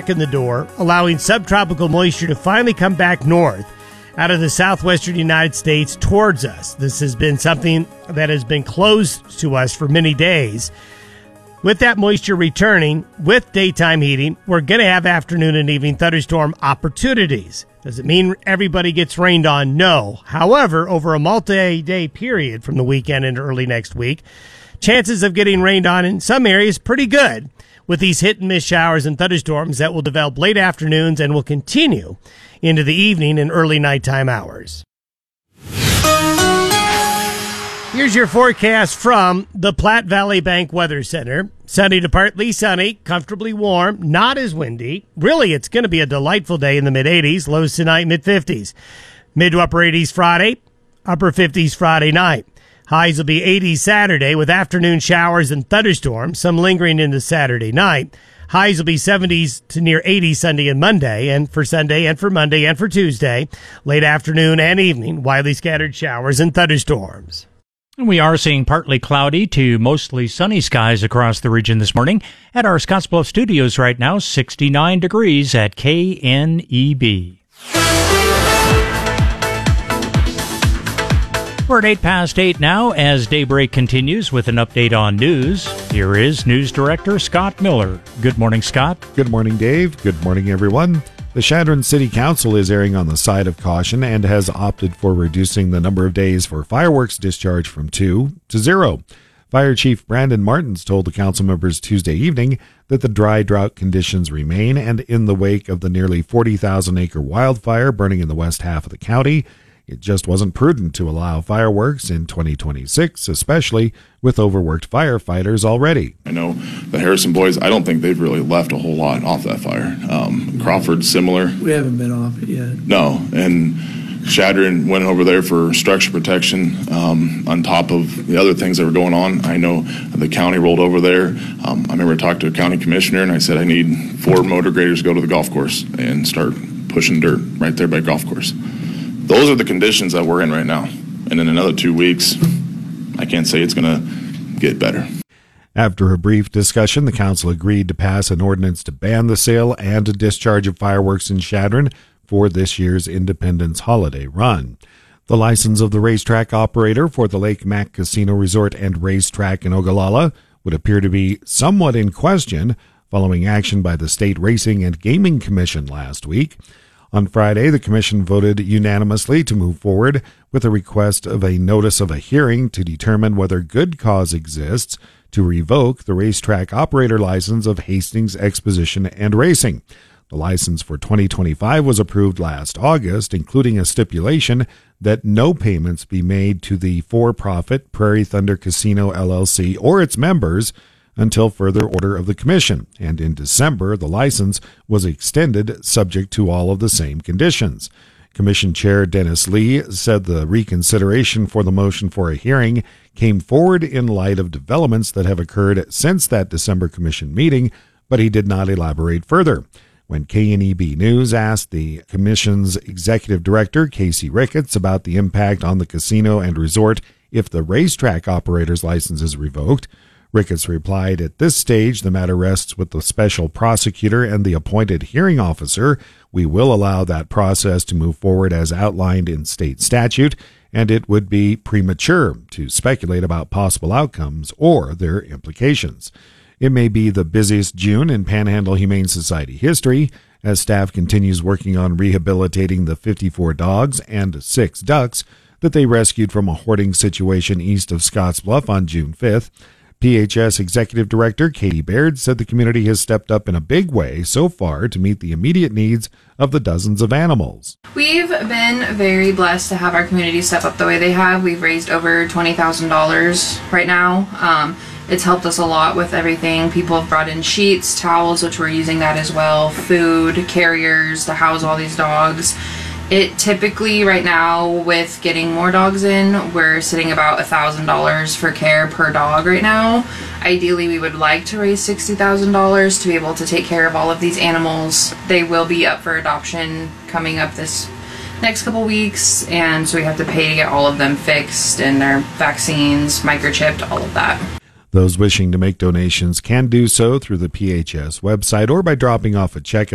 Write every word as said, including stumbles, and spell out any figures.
back in the door, allowing subtropical moisture to finally come back north out of the southwestern United States towards us. This has been something that has been closed to us for many days. With that moisture returning, with daytime heating, we're going to have afternoon and evening thunderstorm opportunities. Does it mean everybody gets rained on? No. However, over a multi-day period from the weekend into early next week, chances of getting rained on in some areas pretty good, with these hit-and-miss showers and thunderstorms that will develop late afternoons and will continue into the evening and early nighttime hours. Here's your forecast from the Platte Valley Bank Weather Center. Sunny to partly sunny, comfortably warm, not as windy. Really, it's going to be a delightful day in the mid-eighties, lows tonight, mid-fifties. Mid to upper eighties Friday, upper fifties Friday night. Highs will be eighty Saturday with afternoon showers and thunderstorms, some lingering into Saturday night. Highs will be seventies to near eighty Sunday and Monday, and for Sunday and for Monday and for Tuesday, late afternoon and evening, widely scattered showers and thunderstorms. We are seeing partly cloudy to mostly sunny skies across the region this morning. At our Scottsbluff studios right now, sixty-nine degrees at K N E B. We're at eight past eight now as Daybreak continues with an update on news. Here is News Director Scott Miller. Good morning, Scott. Good morning, Dave. Good morning, everyone. The Chadron City Council is erring on the side of caution and has opted for reducing the number of days for fireworks discharge from two to zero. Fire Chief Brandon Martins told the council members Tuesday evening that the dry drought conditions remain, and in the wake of the nearly forty thousand acre wildfire burning in the west half of the county, it just wasn't prudent to allow fireworks in twenty twenty-six, especially with overworked firefighters already. I know the Harrison boys, I don't think they've really left a whole lot off that fire. Um, Crawford's similar. We haven't been off it yet. No, and Chadron went over there for structure protection um, on top of the other things that were going on. I know the county rolled over there. Um, I remember talking to a county commissioner, and I said, I need four motor graders to go to the golf course and start pushing dirt right there by golf course. Those are the conditions that we're in right now. And in another two weeks, I can't say it's going to get better. After a brief discussion, the council agreed to pass an ordinance to ban the sale and discharge of fireworks in Chadron for this year's Independence Holiday Run. The license of the racetrack operator for the Lake Mac Casino Resort and Racetrack in Ogallala would appear to be somewhat in question following action by the State Racing and Gaming Commission last week. On Friday, the commission voted unanimously to move forward with a request of a notice of a hearing to determine whether good cause exists to revoke the racetrack operator license of Hastings Exposition and Racing. The license for twenty twenty-five was approved last August, including a stipulation that no payments be made to the for-profit Prairie Thunder Casino L L C or its members until further order of the commission, and in December, the license was extended subject to all of the same conditions. Commission Chair Dennis Lee said the reconsideration for the motion for a hearing came forward in light of developments that have occurred since that December commission meeting, but he did not elaborate further. When K N E B News asked the commission's executive director, Casey Ricketts, about the impact on the casino and resort if the racetrack operator's license is revoked, Ricketts replied, at this stage, the matter rests with the special prosecutor and the appointed hearing officer. We will allow that process to move forward as outlined in state statute, and it would be premature to speculate about possible outcomes or their implications. It may be the busiest June in Panhandle Humane Society history as staff continues working on rehabilitating the fifty-four dogs and six ducks that they rescued from a hoarding situation east of Scottsbluff on June fifth. P H S Executive Director Katie Baird said the community has stepped up in a big way so far to meet the immediate needs of the dozens of animals. We've been very blessed to have our community step up the way they have. We've raised over twenty thousand dollars right now. Um, it's helped us a lot with everything. People have brought in sheets, towels, which we're using that as well, food, carriers to house all these dogs. It typically right now with getting more dogs in, we're sitting about one thousand dollars for care per dog right now. Ideally we would like to raise sixty thousand dollars to be able to take care of all of these animals. They will be up for adoption coming up this next couple weeks, and so we have to pay to get all of them fixed and their vaccines, microchipped, all of that. Those wishing to make donations can do so through the P H S website or by dropping off a check